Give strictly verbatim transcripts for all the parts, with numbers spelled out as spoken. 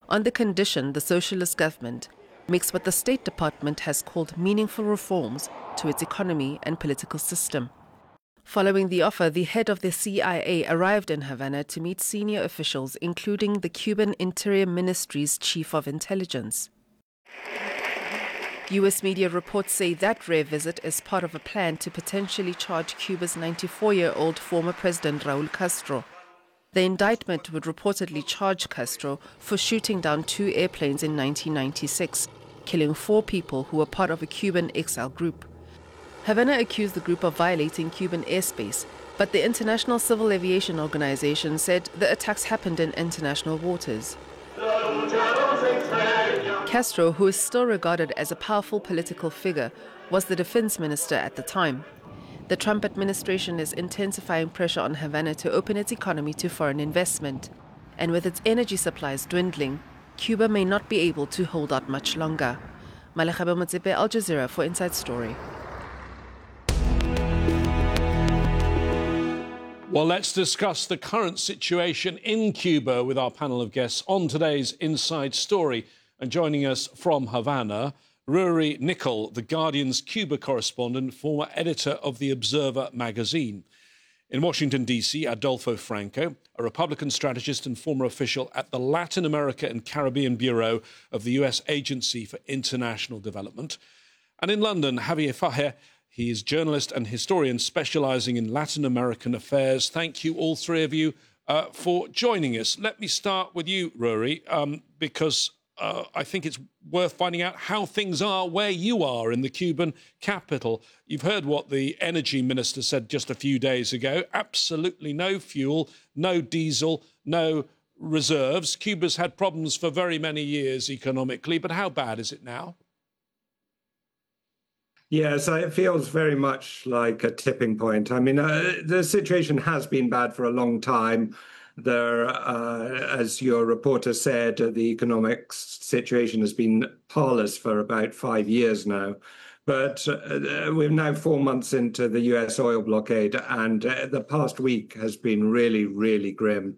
on the condition the socialist government makes what the State Department has called meaningful reforms to its economy and political system. Following the offer, the head of the C I A arrived in Havana to meet senior officials, including the Cuban Interior Ministry's chief of intelligence. U S media reports say that rare visit is part of a plan to potentially charge Cuba's ninety-four-year-old former president Raul Castro. The indictment would reportedly charge Castro for shooting down two airplanes in nineteen ninety-six, killing four people who were part of a Cuban exile group. Havana accused the group of violating Cuban airspace, but the International Civil Aviation Organization said the attacks happened in international waters. Castro, who is still regarded as a powerful political figure, was the defense minister at the time. The Trump administration is intensifying pressure on Havana to open its economy to foreign investment. And with its energy supplies dwindling, Cuba may not be able to hold out much longer. Malakaba Motsepe, Al Jazeera for Inside Story. Well, let's discuss the current situation in Cuba with our panel of guests on today's Inside Story. And joining us from Havana, Rory Nicol, The Guardian's Cuba correspondent, former editor of The Observer magazine. In Washington, D C, Adolfo Franco, a Republican strategist and former official at the Latin America and Caribbean Bureau of the U S Agency for International Development. And in London, Javier Fajer, he is journalist and historian specialising in Latin American affairs. Thank you, all three of you, uh, for joining us. Let me start with you, Rory, um, because uh, I think it's worth finding out how things are where you are in the Cuban capital. You've heard what the energy minister said just a few days ago. Absolutely no fuel, no diesel, no reserves. Cuba's had problems for very many years economically, but how bad is it now? Yes, it feels very much like a tipping point. I mean, uh, the situation has been bad for a long time. There, uh, as your reporter said, uh, the economic situation has been parlous for about five years now. But uh, we're now four months into the U S oil blockade, and uh, the past week has been really, really grim.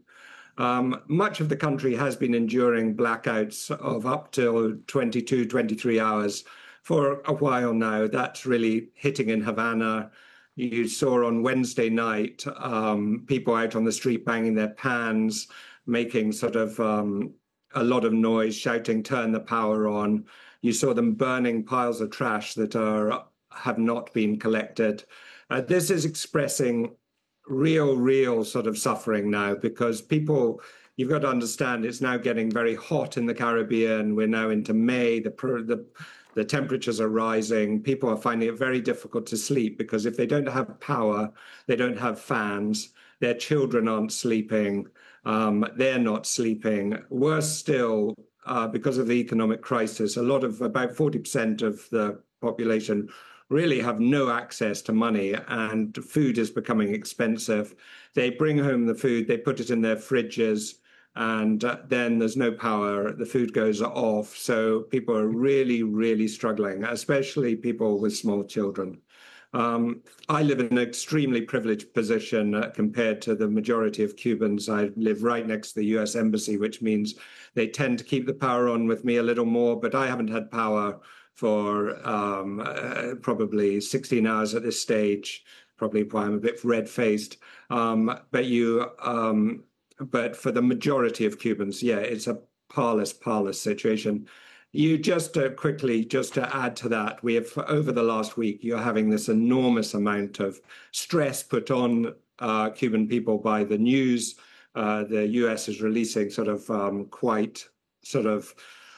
Um, much of the country has been enduring blackouts of up to twenty-two, twenty-three hours. For a while now. That's really hitting in Havana. You saw on Wednesday night um, people out on the street banging their pans, making sort of um, a lot of noise, shouting, turn the power on. You saw them burning piles of trash that are have not been collected. Uh, this is expressing real, real sort of suffering now, because people, you've got to understand, it's now getting very hot in the Caribbean. We're now into May. The the The temperatures are rising. People are finding it very difficult to sleep because if they don't have power, they don't have fans, their children aren't sleeping, um, they're not sleeping. Worse still, uh, because of the economic crisis, a lot of, about forty percent of the population really have no access to money, and food is becoming expensive. They bring home the food, they put it in their fridges, and uh, then there's no power, the food goes off. So people are really, really struggling, especially people with small children. Um, I live in an extremely privileged position uh, compared to the majority of Cubans. I live right next to the U S Embassy, which means they tend to keep the power on with me a little more, but I haven't had power for um, uh, probably sixteen hours at this stage, probably why I'm a bit red-faced. Um, but you... Um, But for the majority of Cubans, yeah, it's a parlous, parlous situation. You just uh, quickly, just to add to that, we have, over the last week, you're having this enormous amount of stress put on uh, Cuban people by the news. Uh, the U S is releasing sort of um, quite sort of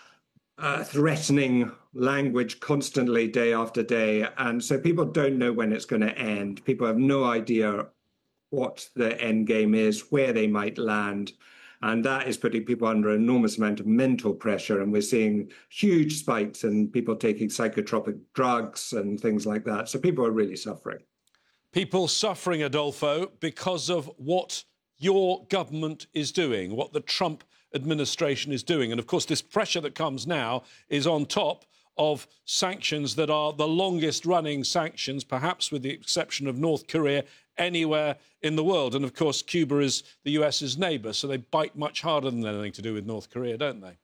uh, threatening language constantly, day after day. And so people don't know when it's going to end. People have no idea what the end game is, where they might land. And that is putting people under an enormous amount of mental pressure. And we're seeing huge spikes in people taking psychotropic drugs and things like that. So people are really suffering. People suffering, Adolfo, because of what your government is doing, what the Trump administration is doing. And of course, this pressure that comes now is on top of sanctions that are the longest running sanctions, perhaps with the exception of North Korea, anywhere in the world. And of course, Cuba is the US's neighbour, so they bite much harder than anything to do with North Korea, don't they?